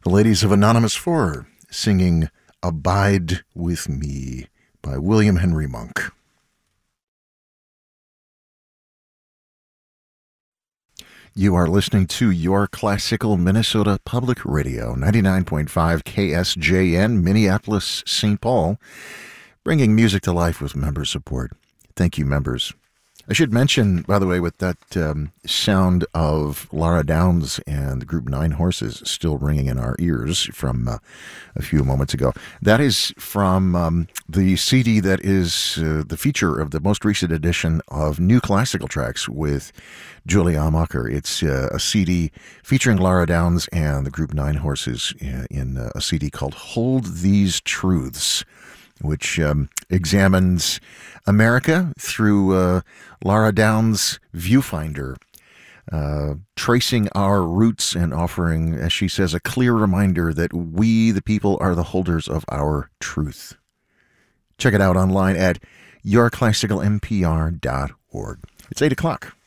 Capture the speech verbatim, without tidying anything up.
The ladies of Anonymous Four singing Abide With Me by William Henry Monk. You are listening to Your Classical Minnesota Public Radio, ninety-nine point five K S J N, Minneapolis, Saint Paul, bringing music to life with member support. Thank you, members. I should mention, by the way, with that um, sound of Laura Downs and the group Nine Horses still ringing in our ears from uh, a few moments ago, that is from um, the C D that is uh, the feature of the most recent edition of New Classical Tracks with Julie Amacher. It's uh, a C D featuring Laura Downs and the group Nine Horses in, in uh, a C D called Hold These Truths, which um, examines America through uh, Laura Downs' viewfinder, uh, tracing our roots and offering, as she says, a clear reminder that we, the people, are the holders of our truth. Check it out online at your classical m p r dot org. It's eight o'clock.